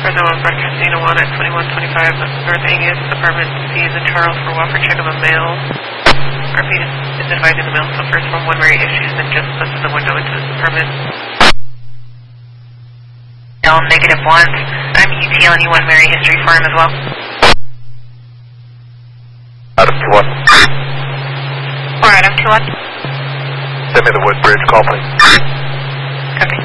Fresno Broadcast Casino 1 at 2125 North Angus, apartment C is in Charles for Walker check of a mail. Repeat is advising the mail suffers from one Mary issues and just busted the window into this apartment. Negative 1. I'm ETL and you want Mary history for him as well. Adam 2-1. Alright, Adam 2-1. Send me the Woodbridge call, please. Okay.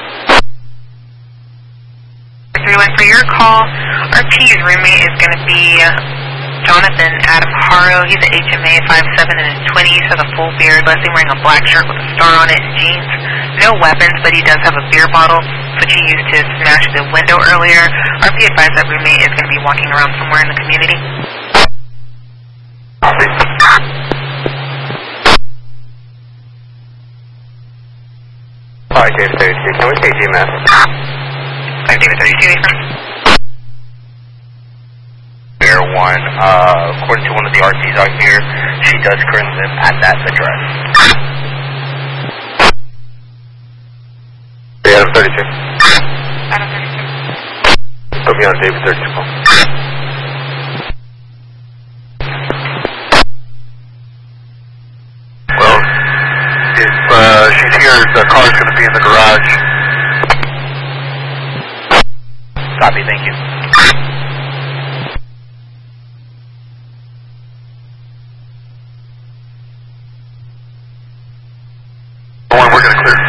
3-1 for your call. RT's roommate is going to be Jonathan Adam Haro. He's an HMA 5'7" in his 20s, has a full beard. Leslie wearing a black shirt with a star on it and jeans. No weapons, but he does have a beer bottle, which he used to smash the window earlier. RP advised that roommate is going to be walking around somewhere in the community. Alright, David 32. Can we take GMS? I'm David 32, April. Bear 1, according to one of the RTs out here, she does currently live at that address. Adam 32. Adam 32. Put me on David 32. Well, if she's here, the car's going to be in the garage. Copy, thank you. We're going to clear